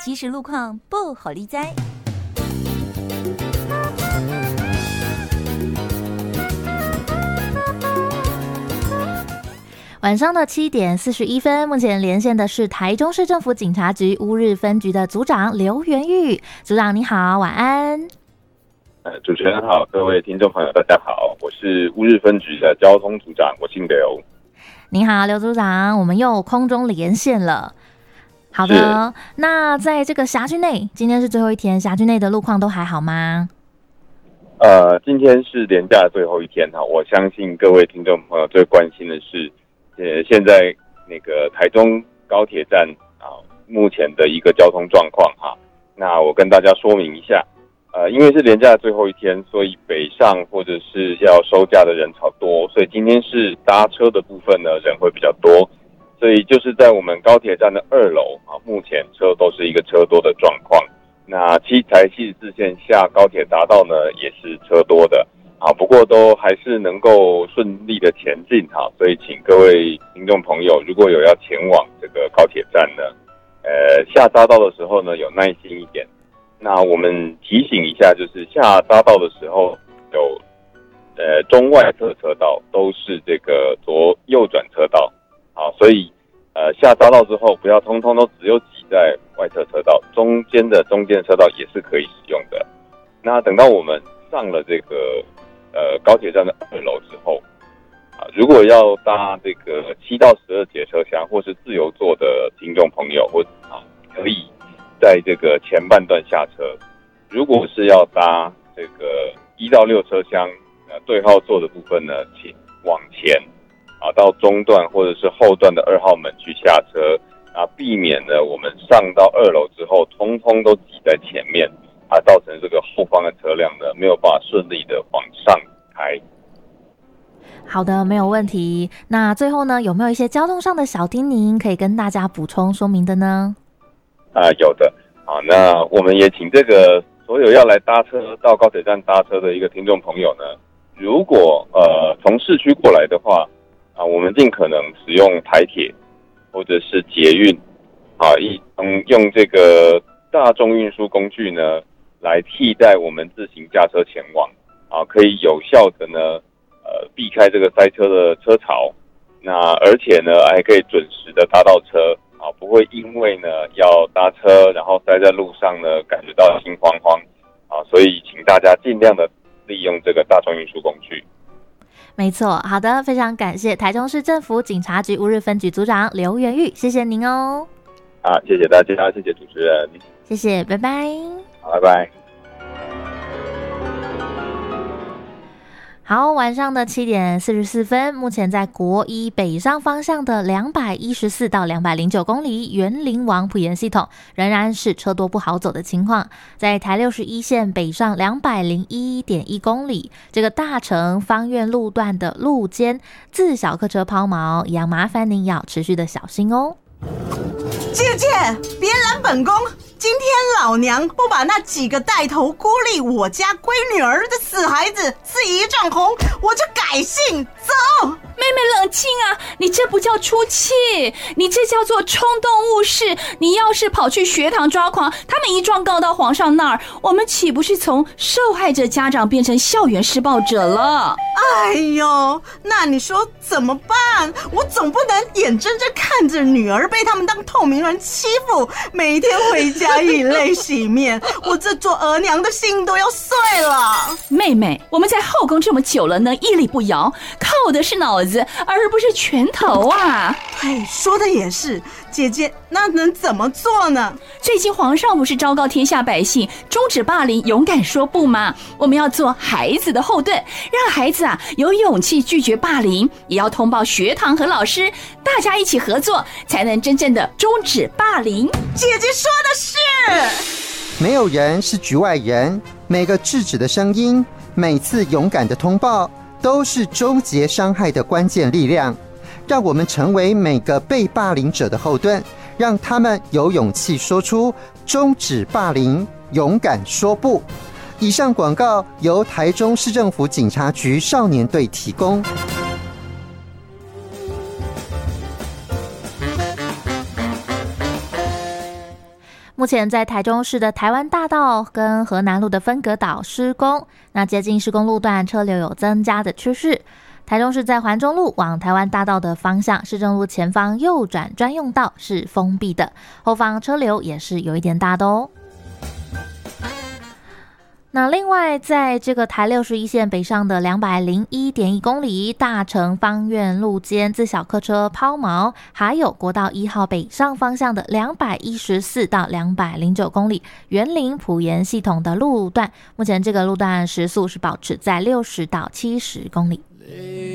即时路况不好理哉。 晚上的7点41分，目前连线的是台中市政府警察局乌日分局的组长刘元玉。组长你好，晚安。 主持人好，各位听众朋友大家好，我是乌日分局的交通组长，我姓刘。 你好，刘组长，我们又空中连线了。好的，那在这个辖区内，今天是最后一天，辖区内的路况都还好吗？ 今天是连假的最后一天哈，我相信各位听众朋友最关心的是，现在那个台中高铁站目前的一个交通状况哈。那我跟大家说明一下，因为是连假的最后一天，所以北上或者是要收假的人潮多，所以今天是搭车的部分呢人会比较多，所以就是在我们高铁站的2楼啊，目前车都是一个车多的状况。那台74线下高铁匝道呢也是车多的啊，不过都还是能够顺利的前进哈，所以请各位听众朋友，如果有要前往这个高铁站呢，下匝道的时候呢有耐心一点。那我们提醒一下，就是下匝道的时候有中外侧车道都是这个右转车道，好，所以下匝道之后不要通通都只有挤在外侧车道，中间的车道也是可以使用的。那等到我们上了这个高铁站的2楼之后如果要搭这个7到12节车厢或是自由座的听众朋友，可以在这个前半段下车。如果是要搭这个1到6车厢对号座的部分呢，请往前到中段或者是后段的2号门去下车避免呢我们上到2楼之后通通都挤在前面造成这个后方的车辆呢没有办法顺利的往上开。 好的，没有问题。那最后呢，有没有一些交通上的小叮咛可以跟大家补充说明的呢？ 有的。那我们也请这个所有要来搭车到高铁站搭车的一个听众朋友呢，如果从市区过来的话我们尽可能使用台铁或者是捷运用这个大众运输工具呢来替代我们自行驾车前往可以有效的呢避开这个塞车的车潮，那而且呢还可以准时的搭到车不会因为呢要搭车然后塞在路上呢感觉到心慌慌所以请大家尽量的利用这个大众运输工具。 没错，好的，非常感谢台中市政府警察局乌日分局组长刘元玉，谢谢您哦。 谢谢大家，谢谢主持人， 谢谢，拜拜。 好，拜拜。 好，晚上的7点44分，目前在国一北上方向的214到209公里园林王埔盐系统仍然是车多不好走的情况。在台61线北上201.1公里，这个大成方院路段的路肩自小客车抛锚，一样麻烦您要持续的小心哦。 姐姐，别拦本宫！今天老娘不把那几个带头孤立我家闺女儿的死孩子赐一丈红，我就改姓。走！ 妹妹冷静啊，你这不叫出气，你这叫做冲动误事。你要是跑去学堂抓狂，他们一状告到皇上那儿，我们岂不是从受害者家长变成校园施暴者了？ 哎呦，那你说怎么办？我总不能眼睁睁看着女儿被他们当透明人欺负，每天回家以泪洗面，我这做额娘的心都要碎了。 妹妹，我们在后宫这么久了，能屹立不摇，靠的是脑子，而不是拳头啊。 对，说的也是。姐姐，那能怎么做呢？ 最近皇上不是昭告天下百姓，终止霸凌，勇敢说不吗？我们要做孩子的后盾，让孩子有勇气拒绝霸凌，也要通报学堂和老师，大家一起合作，才能真正的终止霸凌。 姐姐说的是， 没有人是局外人，每个制止的声音，每次勇敢的通报，都是终结伤害的关键力量。让我们成为每个被霸凌者的后盾，让他们有勇气说出终止霸凌，勇敢说不。以上广告由台中市政府警察局少年队提供。 目前在台中市的台湾大道跟河南路的分隔岛施工，那接近施工路段车流有增加的趋势。台中市在环中路往台湾大道的方向，市政路前方右转专用道是封闭的，后方车流也是有一点大的哦。那另外，在这个台61线北上的201.1公里大成方院路间自小客车抛锚，还有国道1号北上方向的214到209公里园林埔盐系统的路段，目前这个路段时速是保持在60到70公里。